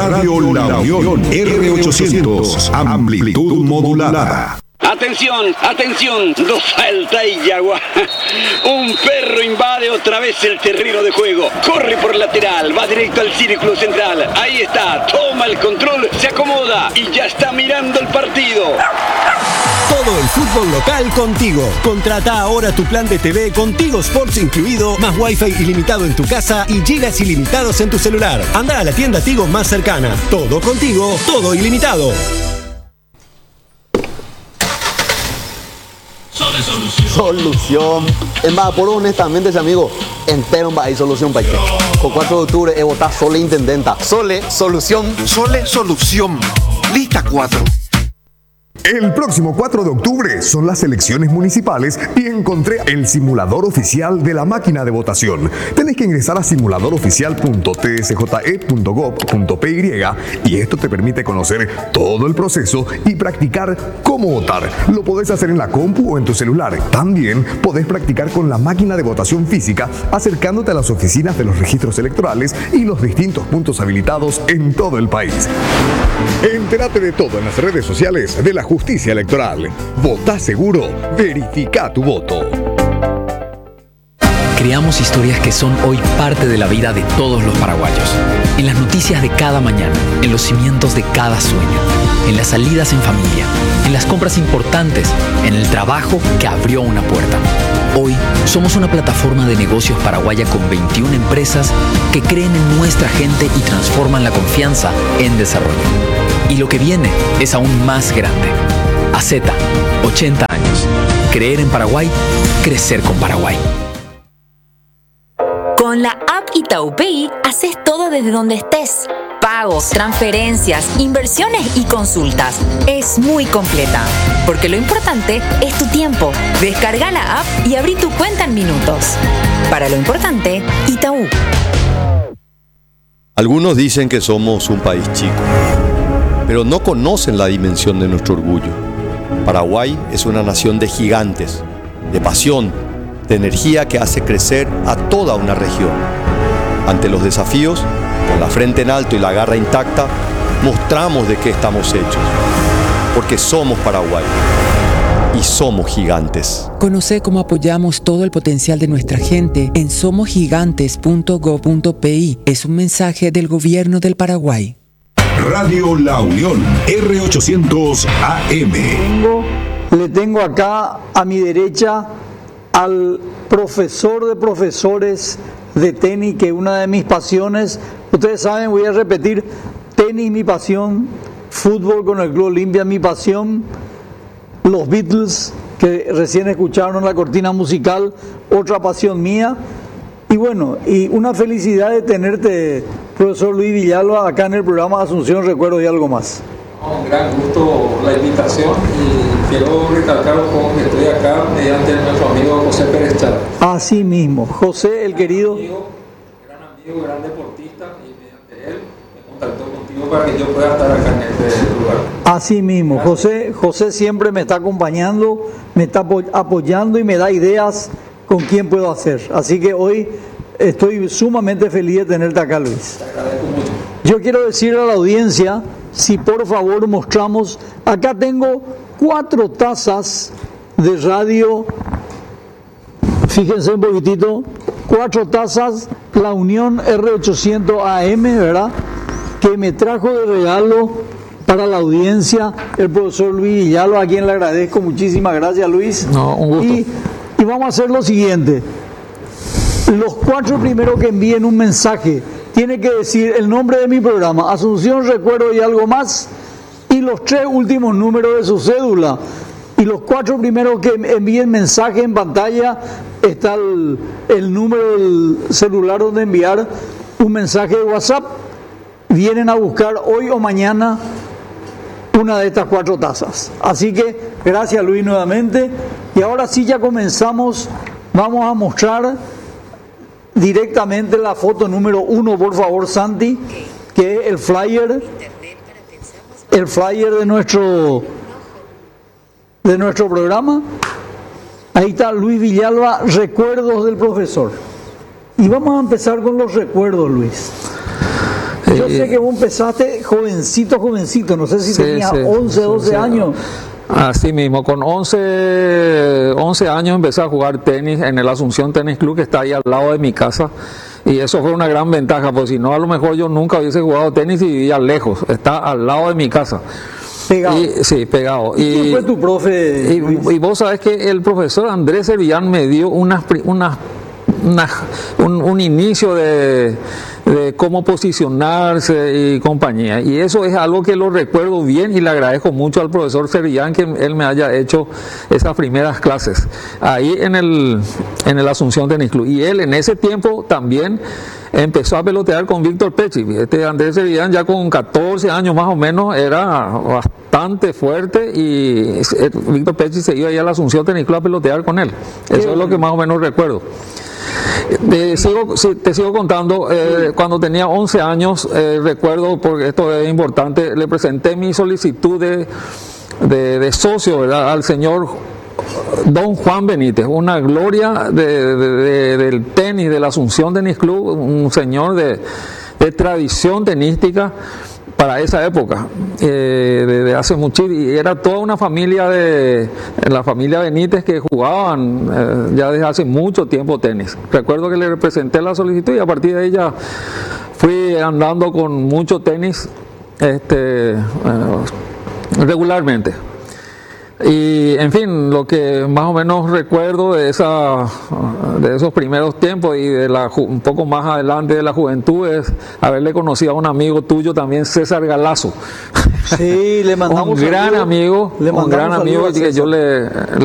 Radio La Unión R800, amplitud modulada. Atención, atención, no falta y Yagua. Un perro invade otra vez el terreno de juego. Corre por lateral, va directo al círculo central. Ahí está, toma el control, se acomoda y ya está mirando el partido. Todo el fútbol local contigo. Contrata ahora tu plan de TV con Tigo Sports incluido, más Wi-Fi ilimitado en tu casa y gigas ilimitados en tu celular. Anda a la tienda Tigo más cercana. Todo contigo, todo ilimitado. Solución. Es más, por honestamente, ese amigo, entero va a ir solución para que. Con 4 de octubre, votar Sole Intendenta. Sole, solución. Sole, solución. Lista 4. El próximo 4 de octubre son las elecciones municipales y encontré el simulador oficial de la máquina de votación. Tenés que ingresar a simuladoroficial.tsje.gov.py y esto te permite conocer todo el proceso y practicar cómo votar. Lo podés hacer en la compu o en tu celular. También podés practicar con la máquina de votación física acercándote a las oficinas de los registros electorales y los distintos puntos habilitados en todo el país. Entérate de todo en las redes sociales de la Justicia Electoral. Vota seguro, verifica tu voto. Creamos historias que son hoy parte de la vida de todos los paraguayos. En las noticias de cada mañana, en los cimientos de cada sueño, en las salidas en familia, en las compras importantes, en el trabajo que abrió una puerta. Hoy somos una plataforma de negocios paraguaya con 21 empresas que creen en nuestra gente y transforman la confianza en desarrollo. Y lo que viene es aún más grande. AZ, 80 años. Creer en Paraguay, crecer con Paraguay. Con la app Itaú Pay, haces todo desde donde estés. Pagos, transferencias, inversiones y consultas. Es muy completa, porque lo importante es tu tiempo. Descarga la app y abrí tu cuenta en minutos. Para lo importante, Itaú. Algunos dicen que somos un país chico, pero no conocen la dimensión de nuestro orgullo. Paraguay es una nación de gigantes, de pasión, de energía que hace crecer a toda una región. Ante los desafíos, con la frente en alto y la garra intacta, mostramos de qué estamos hechos. Porque somos Paraguay y somos gigantes. Conoce cómo apoyamos todo el potencial de nuestra gente en somosgigantes.gov.pi. Es un mensaje del Gobierno del Paraguay. Radio La Unión R800 AM. Le tengo acá a mi derecha al profesor de profesores de tenis, que es una de mis pasiones. Ustedes saben, voy a repetir: tenis mi pasión, fútbol con el Club Olimpia mi pasión, los Beatles, que recién escucharon la cortina musical, otra pasión mía. Y bueno, y una felicidad de tenerte, profesor Luis Villalba, acá en el programa Asunción Recuerdos y algo más. Un gran gusto la invitación y quiero recalcar un poco que estoy acá mediante nuestro amigo José Pérez Chávez. Así mismo, José, el querido. Gran amigo, gran deportista, y mediante él me contactó contigo para que yo pueda estar acá en este lugar. Así mismo, José siempre me está acompañando, me está apoyando y me da ideas con quién puedo hacer. Así que hoy estoy sumamente feliz de tenerte acá, Luis. Te agradezco mucho. Yo quiero decirle a la audiencia, si por favor mostramos, acá tengo 4 tazas de radio, fíjense un poquitito, 4 tazas, La Unión R800 AM, ¿verdad?, que me trajo de regalo para la audiencia el profesor Luis Villalba, a quien le agradezco. Muchísimas gracias, Luis. No, un gusto. Y vamos a hacer lo siguiente: los 4 primeros que envíen un mensaje tiene que decir el nombre de mi programa, Asunción Recuerdo y algo más, y los 3 últimos números de su cédula. Y los 4 primeros que envíen mensaje en pantalla, está el número del celular donde enviar un mensaje de WhatsApp. Vienen a buscar hoy o mañana una de estas 4 tazas. Así que gracias, Luis, nuevamente. Y ahora sí, ya comenzamos. Vamos a mostrar directamente la foto número 1, por favor, Santi, que es el flyer de nuestro programa. Ahí está Luis Villalba, recuerdos del profesor. Y vamos a empezar con los recuerdos, Luis. Yo sé que vos empezaste jovencito, no sé si tenías 11, 12 años. Así mismo, con 11 años empecé a jugar tenis en el Asunción Tenis Club, que está ahí al lado de mi casa, y eso fue una gran ventaja, porque si no, a lo mejor yo nunca hubiese jugado tenis y vivía lejos, está al lado de mi casa. Pegado. Sí, pegado. ¿Quién fue tu profe? Y vos sabés que el profesor Andrés Servillán me dio un inicio de cómo posicionarse y compañía, y eso es algo que lo recuerdo bien y le agradezco mucho al profesor Servillán que él me haya hecho esas primeras clases ahí en el Asunción Tenis Club, y él en ese tiempo también empezó a pelotear con Víctor Pechi. Andrés Servillán ya con 14 años más o menos era bastante fuerte, y Víctor Pechi se iba ahí a la Asunción Tenis Club a pelotear con él. Eso es lo que más o menos recuerdo. Te sigo contando. Cuando tenía 11 años, recuerdo, porque esto es importante, le presenté mi solicitud de socio, ¿verdad?, al señor Don Juan Benítez, una gloria del tenis, de la Asunción Tenis Club, un señor de tradición tenística para esa época, de hace mucho, y era toda una familia la familia Benítez que jugaban ya desde hace mucho tiempo tenis. Recuerdo que le representé la solicitud y a partir de ella fui andando con mucho tenis regularmente. Y en fin, lo que más o menos recuerdo de esos primeros tiempos y un poco más adelante de la juventud es haberle conocido a un amigo tuyo también, César Galazo. Sí, le mandamos un gran amigo que yo le